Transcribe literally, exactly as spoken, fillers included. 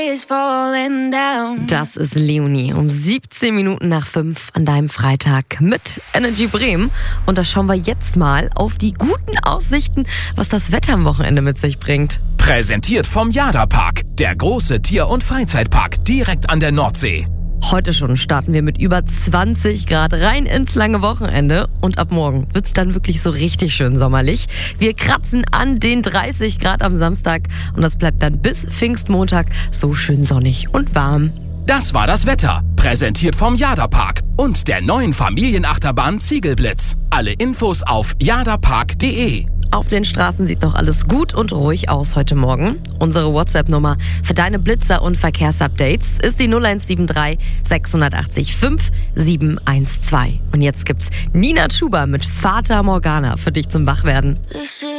Das ist Leonie um siebzehn Minuten nach fünf an deinem Freitag mit Energy Bremen. Und da schauen wir jetzt mal auf die guten Aussichten, was das Wetter am Wochenende mit sich bringt. Präsentiert vom Jada-Park, der große Tier- und Freizeitpark direkt an der Nordsee. Heute schon starten wir mit über zwanzig Grad rein ins lange Wochenende. Und ab morgen wird es dann wirklich so richtig schön sommerlich. Wir kratzen an den dreißig Grad am Samstag und das bleibt dann bis Pfingstmontag so schön sonnig und warm. Das war das Wetter, präsentiert vom Jada-Park und der neuen Familienachterbahn Ziegelblitz. Alle Infos auf jadapark punkt de. Auf den Straßen sieht noch alles gut und ruhig aus heute Morgen. Unsere WhatsApp-Nummer für deine Blitzer- und Verkehrsupdates ist die null eins sieben drei sechs acht fünf sieben eins zwei. Und jetzt gibt's Nina Chuba mit Fata Morgana für dich zum Wachwerden.